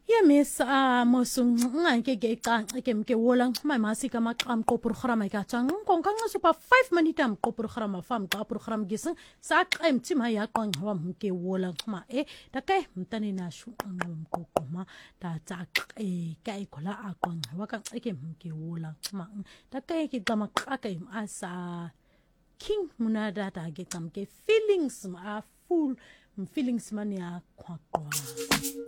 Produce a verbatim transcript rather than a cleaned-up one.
Yes, ah, mosung ngake ke ka ke mke wola my masika maqam qo program ka tsang kon kan super five minutes am qo program fam qa program gising sa qem tim ha ya qon wa mke wola ma e ta kai mtani na shu ngom qo ma ta tsa e kai kola a qon wa ka ke mke wola ma ta kai ke qama qa kai asa king munada ta ke qam ke feelings ma full feelings man ya kwa kwa